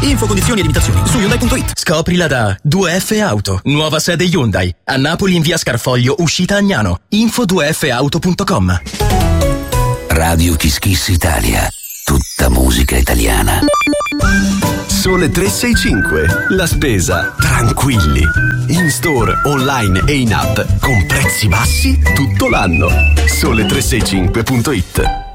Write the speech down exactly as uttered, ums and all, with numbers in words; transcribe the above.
Info, condizioni e limitazioni su Hyundai punto it. Scoprila da due F Auto, nuova sede Hyundai, a Napoli in via Scarfoglio, uscita Agnano. Info due F auto punto com. Radio Kiss Kiss Italia, tutta musica italiana. Sole tre sei cinque, la spesa tranquilli, in store, online e in app con prezzi bassi tutto l'anno. Sole tre sei cinque punto it.